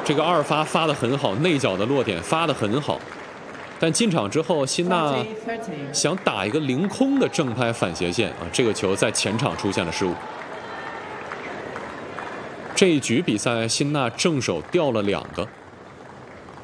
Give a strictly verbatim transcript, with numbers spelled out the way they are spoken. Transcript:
这个二发发得很好，内角的落点发得很好，但进场之后，辛纳想打一个凌空的正拍反斜线啊，这个球在前场出现了失误。这一局比赛，辛纳正手掉了两个。